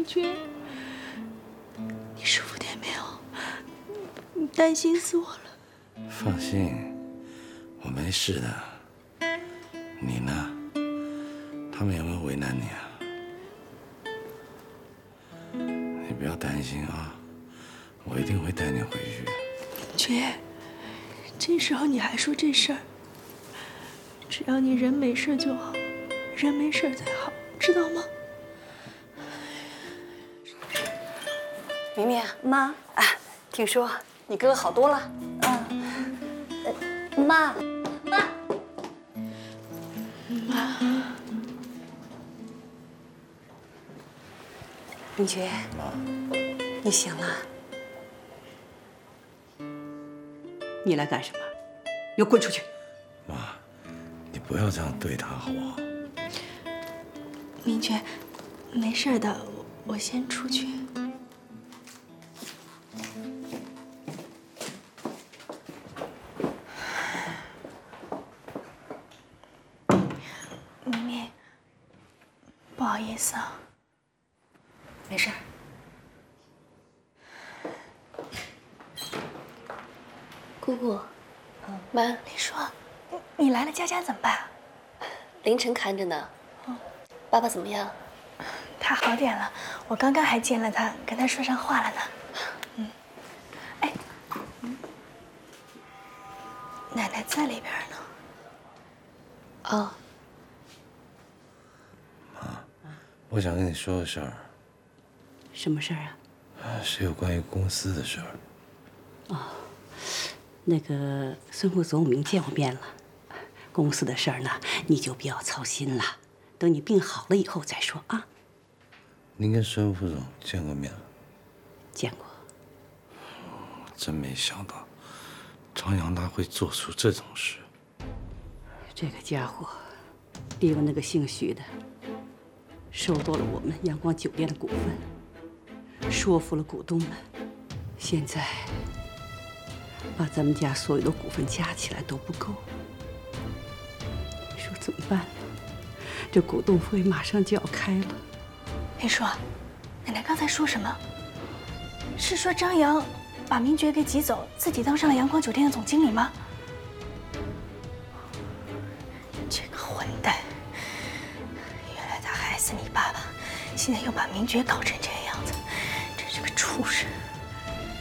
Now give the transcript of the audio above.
觉，你舒服点没有？你担心死我了。 放心，我没事的。你呢？他们有没有为难你啊？你不要担心啊，我一定会带你回去。 觉，这时候你还说这事儿？只要你人没事就好，人没事才好，知道吗？ 明明，妈，啊，听说你哥哥好多了。 妈， 明觉， 妈， 你醒了？你来干什么？给我滚出去！ 妈，你不要这样对他好不好？ 明觉，没事的，我先出去。明明，不好意思啊。 没事。 姑姑，妈， 李叔，你来了，佳佳怎么办？ 凌晨看着呢。爸爸怎么样？ 他好点了，我刚刚还见了他，跟他说上话了呢。哎，奶奶在里边呢。 哦， 我想跟你说个事儿， 什么事儿啊？ 是有关于公司的事儿。 那个孙副总，我们见过面了。公司的事儿呢，你就不要操心了，等你病好了以后再说啊。 您跟孙副总见过面了？ 见过。 真没想到，张扬他会做出这种事。 这个家伙，利用那个姓许的，收购了我们阳光酒店的股份，说服了股东们，现在把咱们家所有的股份加起来都不够。你说怎么办呢？这股东会马上就要开了。 林叔，奶奶刚才说什么？是说张扬把明觉给挤走，自己当上了阳光酒店的总经理吗？这个混蛋！原来他害死你爸爸，现在又把明觉搞成这个样子，真是个畜生！